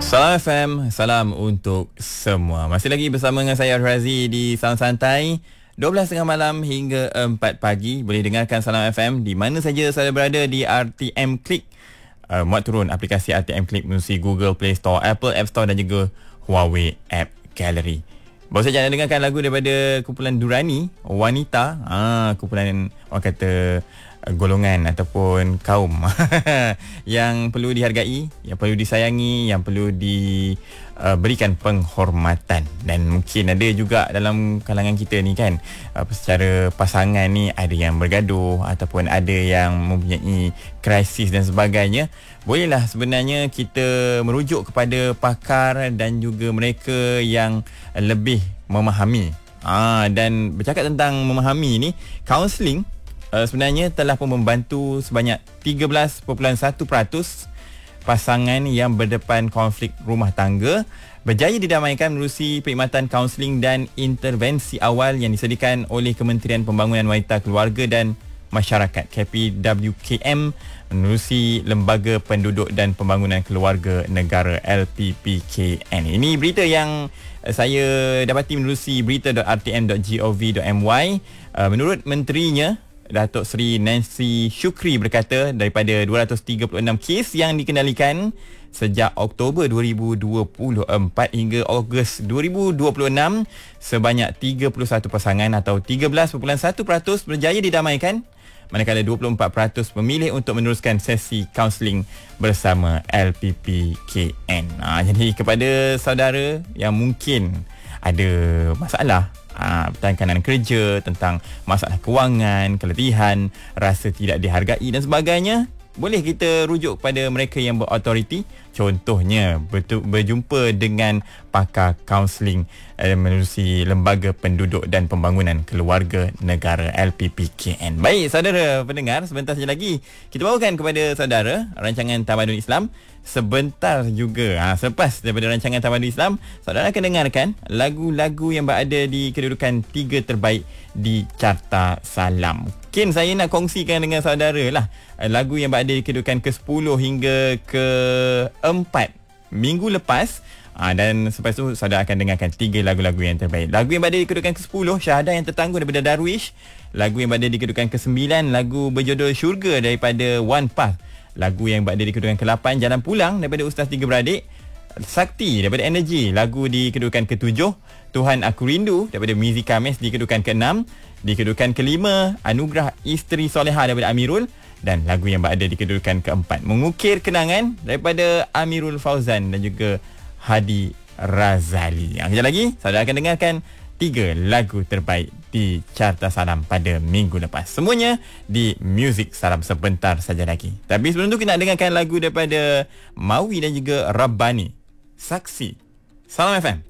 Salam FM, salam untuk semua. Masih lagi bersama dengan saya Razi di Salam Santai 12.30 malam hingga 4 pagi. Boleh dengarkan Salam FM di mana saja saya berada di RTM Click. Muat turun aplikasi RTM Click melalui Google Play Store, Apple App Store dan juga Huawei App Gallery. Baru saja anda dengarkan lagu daripada kumpulan Durani, Wanita. Kumpulan orang kata golongan ataupun kaum yang perlu dihargai, yang perlu disayangi, yang perlu diberikan penghormatan. Dan mungkin ada juga dalam kalangan kita ni kan, secara pasangan ni ada yang bergaduh ataupun ada yang mempunyai krisis dan sebagainya. Bolehlah sebenarnya kita merujuk kepada pakar dan juga mereka yang lebih memahami. Dan bercakap tentang memahami ni, kaunseling sebenarnya telah pun membantu sebanyak 13.1% pasangan yang berdepan konflik rumah tangga berjaya didamaikan melalui perkhidmatan kaunseling dan intervensi awal yang disediakan oleh Kementerian Pembangunan Wanita Keluarga dan Masyarakat KPWKM menerusi Lembaga Penduduk dan Pembangunan Keluarga Negara LPPKN. Ini berita yang saya dapati menerusi berita.rtm.gov.my. Menurut menterinya Datuk Seri Nancy Shukri berkata daripada 236 kes yang dikendalikan sejak Oktober 2024 hingga Ogos 2026, sebanyak 31 pasangan atau 13.1% berjaya didamaikan, manakala 24% memilih untuk meneruskan sesi kaunseling bersama LPPKN. Jadi kepada saudara yang mungkin ada masalah tekanan kerja, tentang masalah kewangan, keletihan, rasa tidak dihargai dan sebagainya, boleh kita rujuk kepada mereka yang berautoriti. Contohnya berjumpa dengan pakar kaunseling menerusi Lembaga Penduduk dan Pembangunan Keluarga Negara LPPKN. Baik saudara pendengar, sebentar saja lagi kita bawakan kepada saudara rancangan Tamadun Islam. Sebentar juga selepas daripada rancangan Tamadun Islam, saudara akan dengarkan lagu-lagu yang berada di kedudukan 3 terbaik di Carta Salam. Mungkin saya nak kongsikan dengan saudara lah lagu yang berada di kedudukan ke-10 hingga ke-4 minggu lepas. Dan selepas tu saudara akan dengarkan 3 lagu-lagu yang terbaik. Lagu yang berada di kedudukan ke-10, Syahadah Yang Tertangguh daripada Darwish. Lagu yang berada di kedudukan ke-9, lagu berjudul Syurga daripada One Path. Lagu yang berada di kedudukan ke-8, Jalan Pulang daripada Ustaz Tiga Beradik. Sakti daripada Energy, lagu di kedudukan ke-7. Tuhan Aku Rindu daripada Mizi Kamis di kedudukan ke-6. Di kedudukan ke-5, Anugerah Isteri Solehah daripada Amirul. Dan lagu yang berada di kedudukan ke-4, Mengukir Kenangan daripada Amirul Fauzan dan juga Hadi Razali. Kejap lagi saudara akan dengarkan 3 lagu terbaik di Carta Salam pada minggu lepas. Semuanya di Music Salam sebentar saja lagi. Tapi sebelum tu kita nak dengarkan lagu daripada Mawi dan juga Rabbani, Saksi. Salam FM.